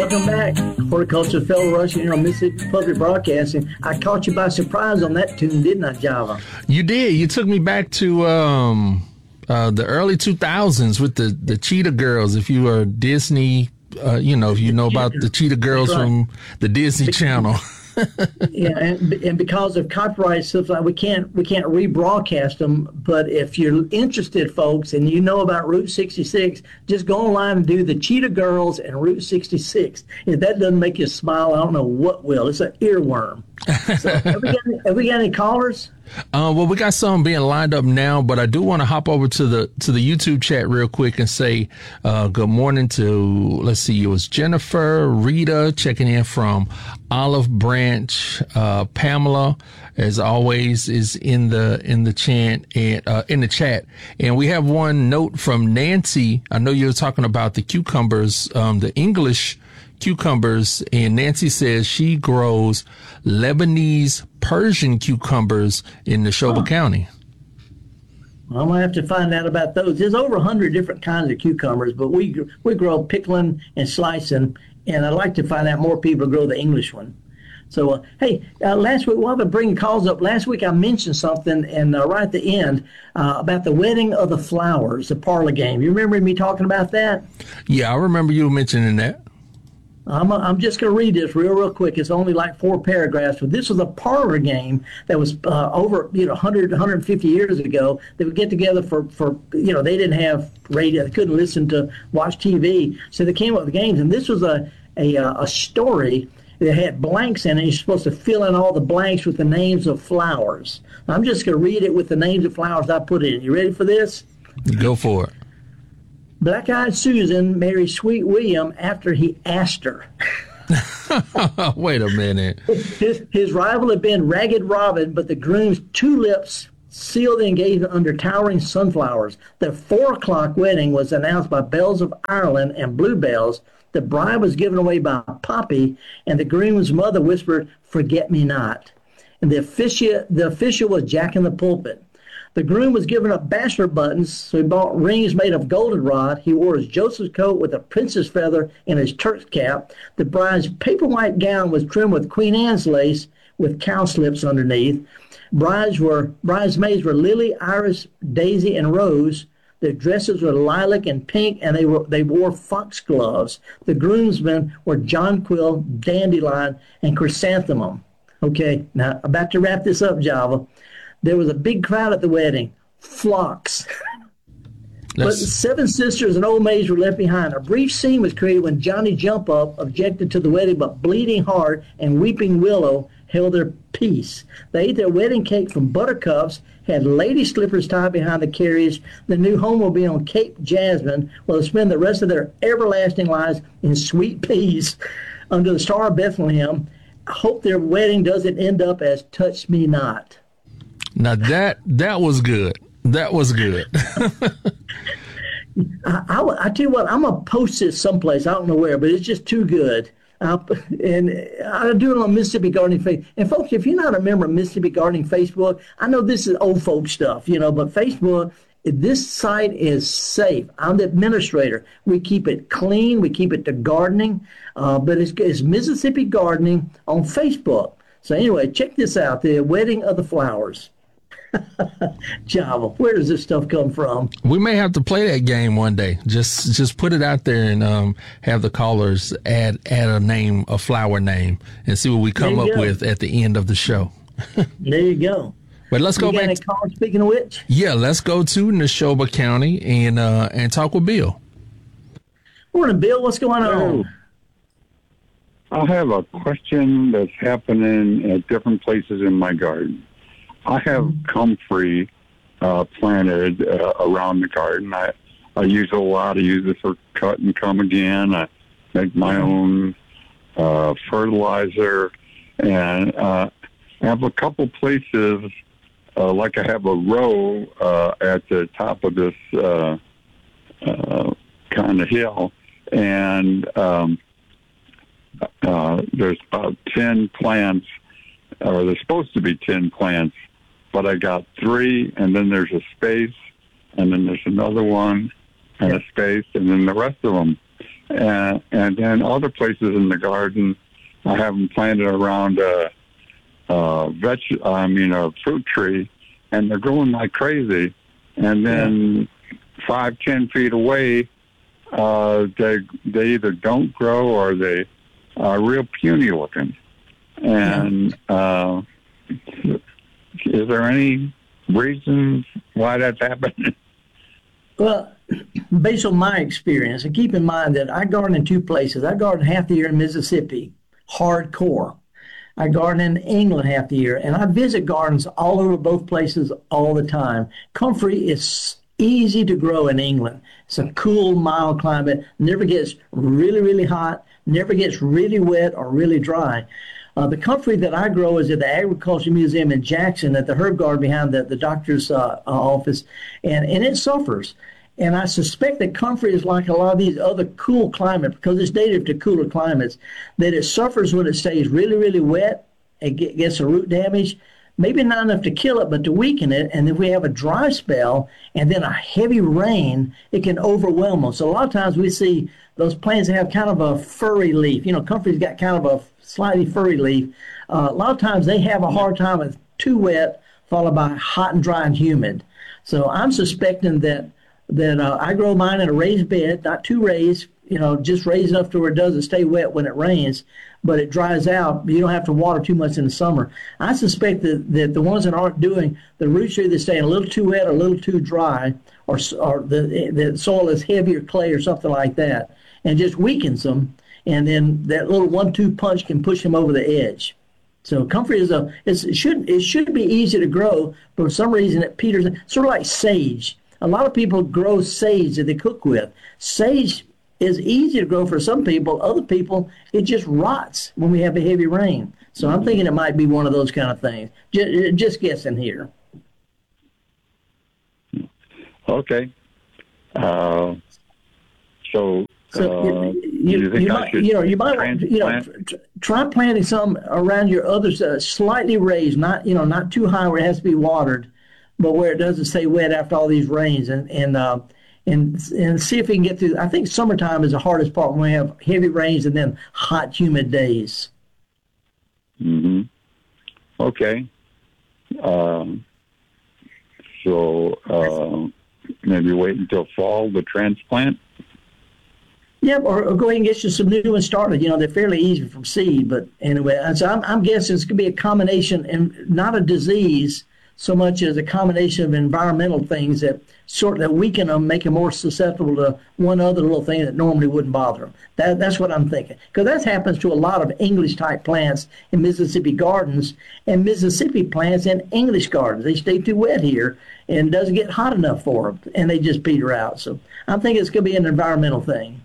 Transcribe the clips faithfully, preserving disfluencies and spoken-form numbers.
Welcome back, Horticulture Fellow Rush here on Mississippi Public Broadcasting. I caught you by surprise on that tune, didn't I, Java? You did. You took me back to um, uh, the early two thousands with the, the Cheetah Girls. If you are Disney, uh, you know, if you know about the Cheetah Girls right. from the Disney Channel. Yeah, and, and because of copyright stuff, like we can't we can't rebroadcast them. But if you're interested, folks, and you know about Route sixty-six, just go online and do the Cheetah Girls and Route sixty-six. If that doesn't make you smile, I don't know what will. It's an earworm. So, have, we got any, have we got any callers? Uh, well, we got some being lined up now, but I do want to hop over to the to the YouTube chat real quick and say uh, good morning to, let's see, it was Jennifer, Rita checking in from Olive Branch, uh, Pamela, as always, is in the in the chat and uh, in the chat, and we have one note from Nancy. I know you were talking about the cucumbers, um, the English cucumbers, and Nancy says she grows Lebanese Persian cucumbers in Neshoba huh. County. Well, I'm gonna have to find out about those. There's over a hundred different kinds of cucumbers, but we we grow pickling and slicing, and I'd like to find out more people grow the English one. So, uh, hey, uh, last week, while we're bringing calls up, last week I mentioned something, and uh, right at the end, uh, about the wedding of the flowers, the parlor game. You remember me talking about that? Yeah, I remember you mentioning that. I'm, I'm just going to read this real, real quick. It's only like four paragraphs, but this was a parlor game that was uh, over, you know, one hundred, one hundred fifty years ago. They would get together for, for, you know, they didn't have radio. They couldn't listen to watch T V. So they came up with games. And this was a, a, a story that had blanks in it. You're supposed to fill in all the blanks with the names of flowers. I'm just going to read it with the names of flowers I put in. You ready for this? Go for it. Black-eyed Susan married Sweet William after he asked her. Wait a minute. His, his rival had been Ragged Robin, but the groom's two lips sealed the engagement under towering sunflowers. The four o'clock wedding was announced by Bells of Ireland and Bluebells. The bride was given away by Poppy, and the groom's mother whispered, "Forget me not." And the official, the official was Jack in the Pulpit. The groom was given up bachelor buttons, so he bought rings made of goldenrod. He wore his Joseph's coat with a princess feather and his Turk's cap. The bride's paper white gown was trimmed with Queen Anne's lace with cowslips underneath. Brides were bridesmaids were Lily, Iris, Daisy, and Rose. Their dresses were lilac and pink, and they were they wore foxgloves. The groomsmen were jonquil, dandelion, and chrysanthemum. Okay, now about to wrap this up, Java. There was a big crowd at the wedding, flocks. But seven sisters and old maids were left behind. A brief scene was created when Johnny Jump Up objected to the wedding, but Bleeding Heart and Weeping Willow held their peace. They ate their wedding cake from buttercups, had lady slippers tied behind the carriage. The new home will be on Cape Jasmine, where they'll spend the rest of their everlasting lives in sweet peace under the Star of Bethlehem. I hope their wedding doesn't end up as Touch Me Not. Now that that was good. That was good. I, I, I tell you what, I'm gonna post this someplace. I don't know where, but it's just too good. Uh, and I do it on Mississippi Gardening Facebook. And folks, if you're not a member of Mississippi Gardening Facebook, I know this is old folk stuff, you know, but Facebook, this site is safe. I'm the administrator. We keep it clean. We keep it to gardening. Uh, but it's, it's Mississippi Gardening on Facebook. So anyway, check this out, the Wedding of the Flowers. Java, where does this stuff come from? We may have to play that game one day. Just just put it out there and um, have the callers add add a name, a flower name, and see what we come up go. with at the end of the show. There you go. But let's you go got back. Any To, callers, speaking of which? Yeah, let's go to Neshoba County and uh, and talk with Bill. Morning, Bill. What's going on? I have a question that's happening at different places in my garden. I have comfrey uh, planted uh, around the garden. I, I use a lot. I use it for cut and come again. I make my own uh, fertilizer. And uh, I have a couple places, uh, like I have a row uh, at the top of this uh, uh, kind of hill. And um, uh, there's about ten plants, or there's supposed to be ten plants. But I got three, and then there's a space, and then there's another one, and a space, and then the rest of them. and, and then other places in the garden, I have them planted around a, a veg, I mean a fruit tree, and they're growing like crazy. And then five, ten feet away, uh, they they either don't grow or they are real puny looking. And uh, is there any reason why that's happening? Well, based on my experience, and keep in mind that I garden in two places. I garden half the year in Mississippi, hardcore. I garden in England half the year, and I visit gardens all over both places all the time. Comfrey is easy to grow in England. It's a cool, mild climate, never gets really, really hot, never gets really wet or really dry. Uh, the comfrey that I grow is at the Agriculture Museum in Jackson at the herb garden behind the, the doctor's uh, office, and, and it suffers. And I suspect that comfrey is like a lot of these other cool climates, because it's native to cooler climates, that it suffers when it stays really, really wet. It get, gets a root damage, maybe not enough to kill it, but to weaken it. And if we have a dry spell and then a heavy rain, it can overwhelm them. So a lot of times we see those plants that have kind of a furry leaf. You know, comfrey's got kind of a slightly furry leaf. Uh, a lot of times they have a hard time with too wet, followed by hot and dry and humid. So I'm suspecting that that uh, I grow mine in a raised bed, not too raised, you know, just raised enough to where it doesn't stay wet when it rains, but it dries out. You don't have to water too much in the summer. I suspect that, that the ones that aren't doing, the roots are either staying a little too wet or a little too dry, or, or the, the soil is heavier clay or something like that, and just weakens them, and then that little one two punch can push them over the edge. So comfrey is a, it's, it, should, it should be easy to grow, but for some reason it peters, sort of like sage. A lot of people grow sage that they cook with. Sage is easy to grow for some people. Other people, it just rots when we have a heavy rain. So I'm thinking it might be one of those kind of things. Just, just guessing here. Okay. Uh, so, so uh, you, you, you, think you I might, should you know, you might, you know, tr- try planting some around your others, uh, slightly raised, not, you know, not too high where it has to be watered, but where it doesn't stay wet after all these rains, and and uh, and and see if we can get through. I think summertime is the hardest part when we have heavy rains and then hot, humid days. Mm-hmm. Okay. Um, so uh, maybe wait until fall to transplant. Yep, or, or go ahead and get you some new ones started. You know, they're fairly easy from seed, but anyway, so I'm, I'm guessing it's going to be a combination, and not a disease so much as a combination of environmental things that sort that weaken them, make them more susceptible to one other little thing that normally wouldn't bother them. That, that's what I'm thinking. Because that happens to a lot of English-type plants in Mississippi gardens, and Mississippi plants in English gardens. They stay too wet here, and it doesn't get hot enough for them, and they just peter out. So I'm thinking it's going to be an environmental thing.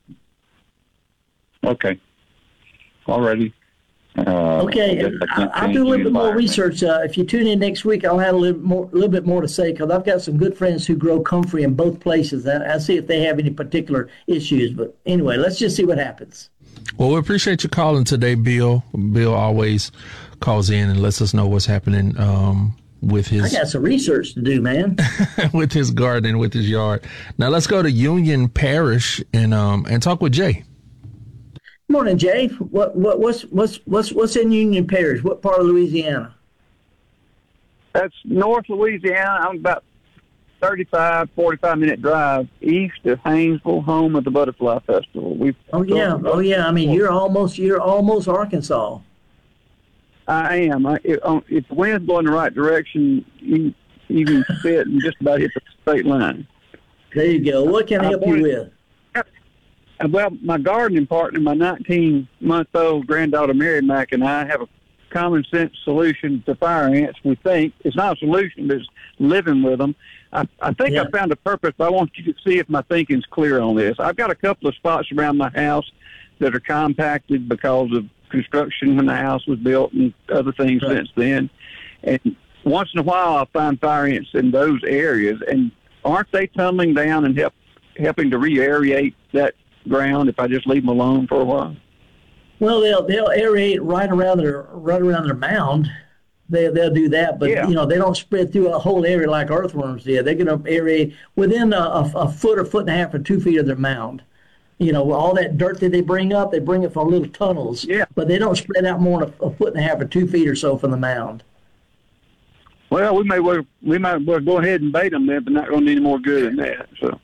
Okay. Alrighty. Uh, okay, I and I I, I'll do a little bit more research. Uh, if you tune in next week, I'll have a little more, a little bit more to say, because I've got some good friends who grow comfrey in both places. And I'll see if they have any particular issues. But anyway, let's just see what happens. Well, we appreciate you calling today, Bill. Bill always calls in and lets us know what's happening um, with his. I got some research to do, man. with his garden, with his yard. Now let's go to Union Parish and um and talk with Jay. Morning, Jay. What what what's what's what's what's in Union Parish? What part of Louisiana? That's North Louisiana. I'm about thirty-five, forty-five minute drive east of Haynesville, home of the Butterfly Festival. We've oh yeah, oh yeah. I mean, you're almost you're almost Arkansas. I am. I, it, um, if the wind's blowing the right direction, you you can fit and just about hit the state line. There you go. What can I help you with? Well, my gardening partner, my nineteen-month-old granddaughter Mary Mack, and I have a common sense solution to fire ants. We think it's not a solution, but it's living with them. I, I think yeah. I found a purpose. But I want you to see if my thinking's clear on this. I've got a couple of spots around my house that are compacted because of construction when the house was built and other things right. since then. And once in a while, I find fire ants in those areas, and aren't they tumbling down and help, helping to re-aerate that ground if I just leave them alone for a while? Well, they'll they'll aerate right around their right around their mound. They they'll do that, but yeah. you know they don't spread through a whole area like earthworms did. They're going to aerate within a, a, a foot or foot and a half or two feet of their mound. You know, all that dirt that they bring up, they bring it from little tunnels. Yeah. But they don't spread out more than a, a foot and a half or two feet or so from the mound. Well, we may well we might well go ahead and bait them then, but not going to do any more good than that. So,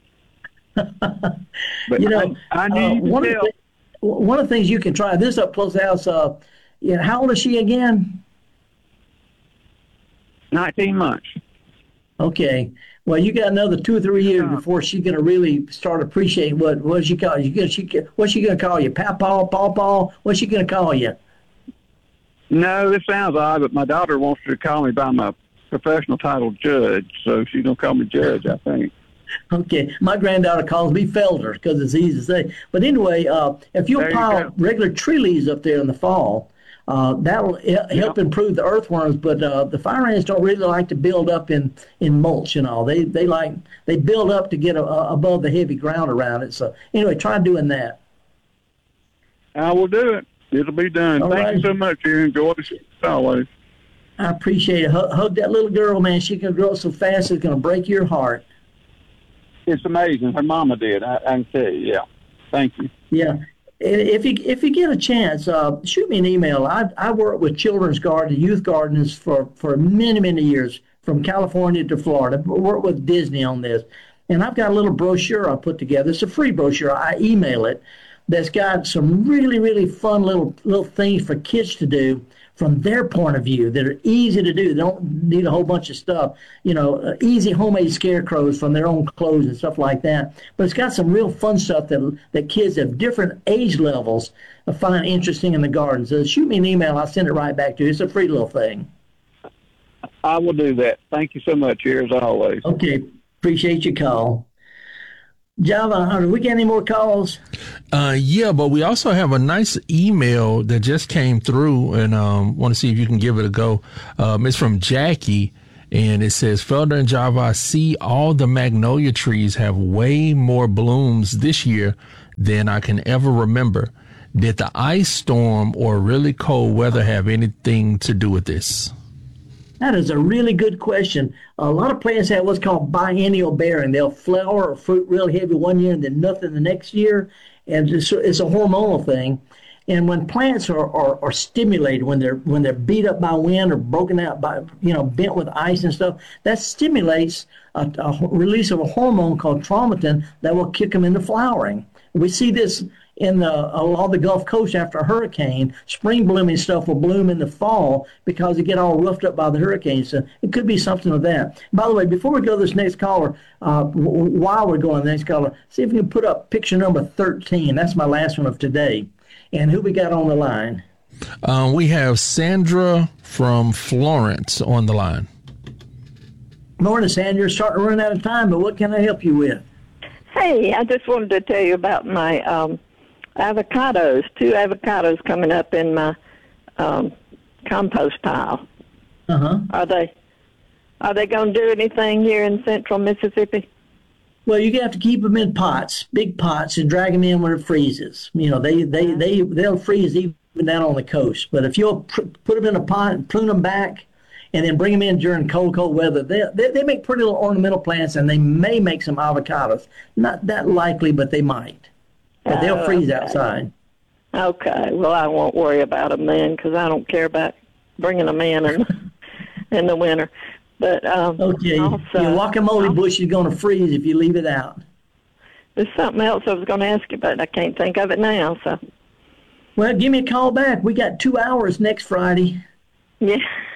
but you know, I, I uh, need one, to of tell. the, one of the things you can try this up close to the house. Uh, you know, how old is she again? Nineteen months. Okay. Well, you got another two or three years Yeah. before she's going to really start appreciating what what she call you. She what's she going to call you? Papaw, Pawpaw? What's she going to call you? No, this sounds odd, but my daughter wants to call me by my professional title, Judge. So she's going to call me Judge, I think. Okay, my granddaughter calls me Felder because it's easy to say. But anyway, uh, if you'll There you pile go. regular tree leaves up there in the fall, uh, that'll he- help improve the earthworms. But uh, the fire ants don't really like to build up in, in mulch and all. They they like they build up to get a, a, above the heavy ground around it. So anyway, try doing that. I will do it. It'll be done. All Thank right. you so much. You enjoy it as always. I appreciate it. Hug, hug that little girl, man. She can grow so fast it's going to break your heart. It's amazing. Her mama did. I, I can tell you. Yeah. Thank you. Yeah. If you if you get a chance, uh, shoot me an email. I I worked with children's garden, youth gardens for, for many many years, from California to Florida. I worked with Disney on this, and I've got a little brochure I put together. It's a free brochure. I email it. That's got some really really fun little little things for kids to do from their point of view that are easy to do. They don't need a whole bunch of stuff. You know, uh, easy homemade scarecrows from their own clothes and stuff like that. But it's got some real fun stuff that that kids of different age levels find interesting in the garden. So shoot me an email. I'll send it right back to you. It's a free little thing. I will do that. Thank you so much, here as always. Okay. Appreciate your call. Java, do we get any more calls? Uh, yeah, but we also have a nice email that just came through, and um, want to see if you can give it a go. Um, it's from Jackie, and it says, Felder and Java, I see all the magnolia trees have way more blooms this year than I can ever remember. Did the ice storm or really cold weather have anything to do with this? That is a really good question. A lot of plants have what's called biennial bearing. They'll flower or fruit real heavy one year and then nothing the next year. And it's, it's a hormonal thing. And when plants are, are, are stimulated, when they're when they're beat up by wind or broken out by, you know, bent with ice and stuff, that stimulates a, a release of a hormone called traumatin that will kick them into flowering. We see this in the along the Gulf Coast after a hurricane. Spring blooming stuff will bloom in the fall because they get all roughed up by the hurricane. So it could be something of that. By the way, before we go to this next caller, uh, w- while we're going to the next caller, see if we can put up picture number thirteen. That's my last one of today. And who we got on the line? Um, we have Sandra from Florence on the line. Morning, Sandra. You're starting to run out of time, but what can I help you with? Hey, I just wanted to tell you about my um, avocados. Two avocados coming up in my um, compost pile. Uh huh. Are they are they going to do anything here in central Mississippi? Well, you have to keep them in pots, big pots, and drag them in when it freezes. You know, they they they they'll freeze even down on the coast. But if you'll pr- put them in a pot and prune them back, and then bring them in during cold, cold weather, they they, they make pretty little ornamental plants, and they may make some avocados. Not that likely, but they might. But they'll Oh, freeze okay. outside. Okay, well, I won't worry about them then because I don't care about bringing them in in, in the winter. But um, Okay, also, your guacamole bush is going to freeze if you leave it out. there's something else I was going to ask you, but I can't think of it now. So, Well, give me a call back. We got two hours next Friday. yeah,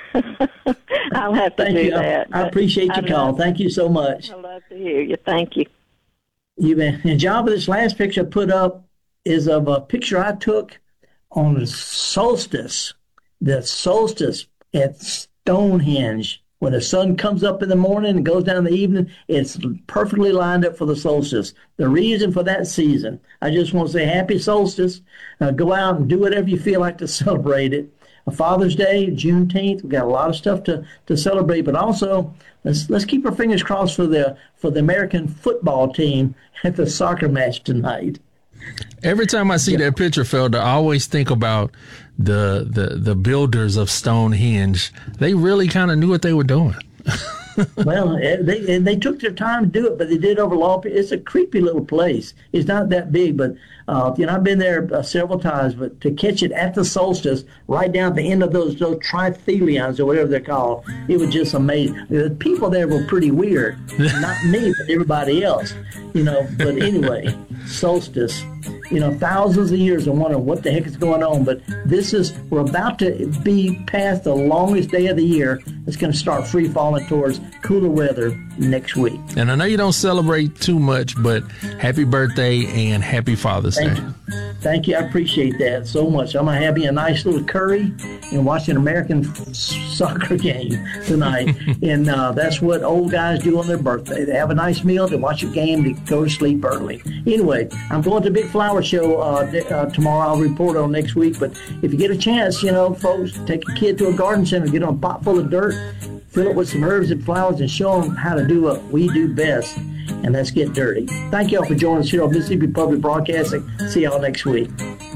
I'll have to Thank do you. I, that. I but appreciate your I call. love- Thank you so much. I love to hear you. Thank you. You bet. And Java, this last picture I put up is of a picture I took on the solstice, the solstice at Stonehenge. When the sun comes up in the morning and goes down in the evening, it's perfectly lined up for the solstice. The reason for that season, I just want to say happy solstice. Uh, go out and do whatever you feel like to celebrate it. A Father's Day, Juneteenth, we've got a lot of stuff to, to celebrate, but also let's let's keep our fingers crossed for the for the American football team at the soccer match tonight. Every time I see that picture, Felder, I always think about the the the builders of Stonehenge. They really kind of knew what they were doing. Well, eh, they and they took their time to do it, but they did over long. It's a creepy little place. It's not that big, but uh, you know, I've been there uh, several times. But to catch it at the solstice, right down at the end of those those trithelions or whatever they're called, it was just amazing. The people there were pretty weird. Not me, but everybody else. You know. But anyway, solstice. You know, thousands of years of wondering what the heck is going on. But this is, we're about to be past the longest day of the year. It's going to start free falling towards cooler weather next week. And I know you don't celebrate too much, but happy birthday and happy Father's Thank Day. you. Thank you. I appreciate that so much. I'm going to have me a nice little curry and watch an American soccer game tonight. and uh, that's what old guys do on their birthday. They have a nice meal, they watch a game, they go to sleep early. Anyway, I'm going to Big Flower Show uh, uh, tomorrow. I'll report on next week. But if you get a chance, you know, folks, take a kid to a garden center, get on a pot full of dirt, fill it with some herbs and flowers, and show them how to do what we do best, and that's get dirty. Thank y'all for joining us here on Mississippi Public Broadcasting. See y'all next week.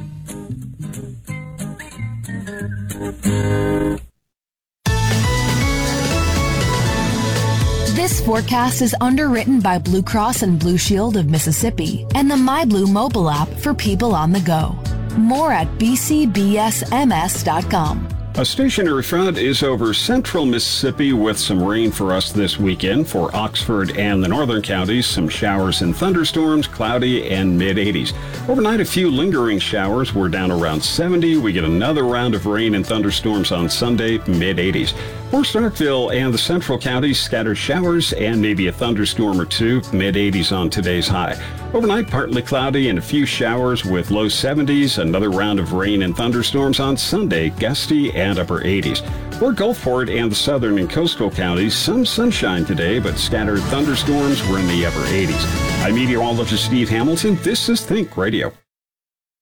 This forecast is underwritten by Blue Cross and Blue Shield of Mississippi and the MyBlue mobile app for people on the go. More at b c b s m s dot com. A stationary front is over central Mississippi with some rain for us this weekend. For Oxford and the northern counties, some showers and thunderstorms, cloudy and mid eighties. Overnight, a few lingering showers. We're down around seventy. We get another round of rain and thunderstorms on Sunday, mid eighties. For Starkville and the central counties, scattered showers and maybe a thunderstorm or two, mid eighties on today's high. Overnight, partly cloudy and a few showers with low seventies. Another round of rain and thunderstorms on Sunday, gusty and upper eighties. For Gulfport and the southern and coastal counties, some sunshine today, but scattered thunderstorms were in the upper eighties. I'm meteorologist Steve Hamilton. This is Think Radio.